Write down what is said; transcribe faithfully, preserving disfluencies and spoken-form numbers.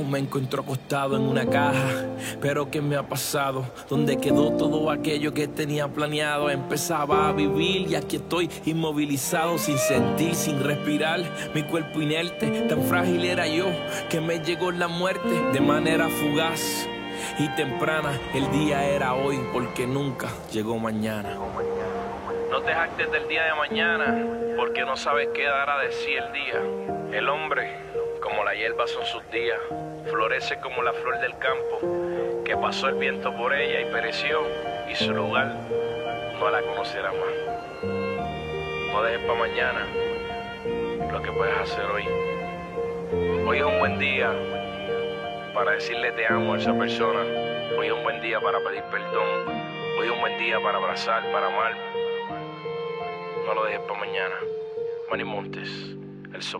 me encuentro acostado en una caja. Pero ¿qué me ha pasado? ¿Dónde quedó todo aquello que tenía planeado? Empezaba a vivir y aquí estoy inmovilizado, sin sentir, sin respirar, mi cuerpo inerte. Tan frágil era yo que me llegó la muerte de manera fugaz y temprana. El día era hoy porque nunca llegó mañana. No te jactes del día de mañana, porque no sabes qué dará de sí el día. El hombre, como la hierba son sus días, florece como la flor del campo, que pasó el viento por ella y pereció, y su lugar no la conocerá más. No dejes para mañana lo que puedes hacer hoy. Hoy es un buen día para decirle te amo a esa persona. Hoy es un buen día para pedir perdón. Hoy es un buen día para abrazar, para amar. No lo dejes para mañana. Manny Montes, el sol.